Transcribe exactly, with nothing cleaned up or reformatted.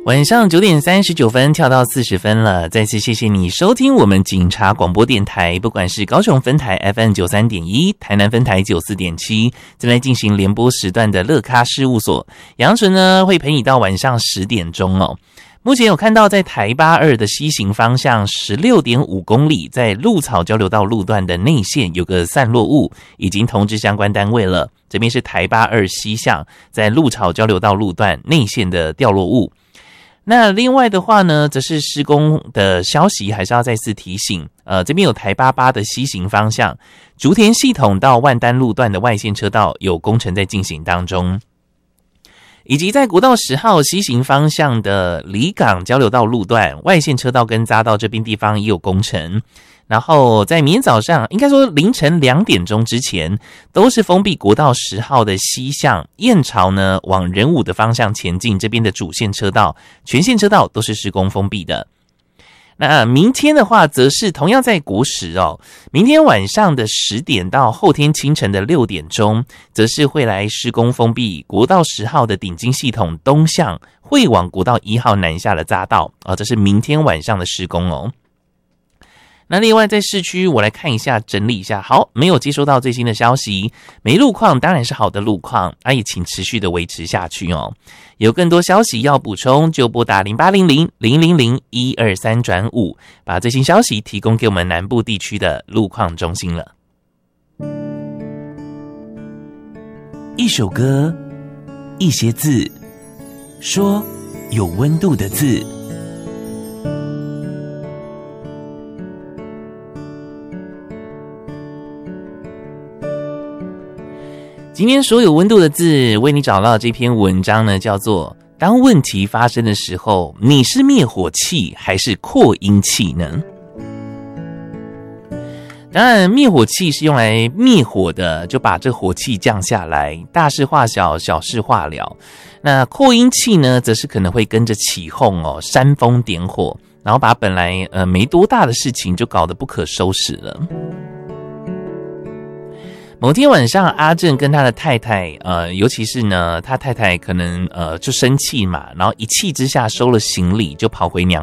晚上九点三十九分跳到四十分了，再次谢谢你收听我们警察广播电台，不管是高雄分台 F M 九三点一，台南分台九四点七，正在进行联播时段的乐咖事务所，杨纯呢会陪你到晚上十点钟哦。目前有看到在台八二的西行方向 十六点五公里，在鹿草交流道路段的内线有个散落物，已经通知相关单位了。这边是台八二西向，在鹿草交流道路段内线的掉落物。那另外的话呢，则是施工的消息，还是要再次提醒。呃，这边有台八八的西行方向，竹田系统到万丹路段的外线车道有工程在进行当中，以及在国道十号西行方向的离港交流道路段外线车道跟匝道这边地方也有工程。然后在明天早上，应该说凌晨两点钟之前，都是封闭国道十号的西向燕巢呢往仁武的方向前进，这边的主线车道、全线车道都是施工封闭的。那明天的话，则是同样在国十哦，明天晚上的十点到后天清晨的六点钟，则是会来施工封闭国道十号的顶金系统东向会往国道一号南下的匝道啊、哦，这是明天晚上的施工哦。那另外在市区我来看一下整理一下，好，没有接收到最新的消息，没路况当然是好的路况，啊也请持续的维持下去哦。有更多消息要补充就拨打零八零零零零零一二三转五，把最新消息提供给我们南部地区的路况中心了。一首歌，一些字，说有温度的字。今天所有温度的字为你找到这篇文章呢，叫做当问题发生的时候，你是灭火器还是扩音器呢？当然灭火器是用来灭火的，就把这火气降下来，大事化小，小事化了。那扩音器呢，则是可能会跟着起哄哦，煽风点火，然后把本来呃没多大的事情就搞得不可收拾了。某天晚上，阿正跟他的太太，呃，尤其是呢，他太太可能呃就生气嘛，然后一气之下收了行李，就跑回娘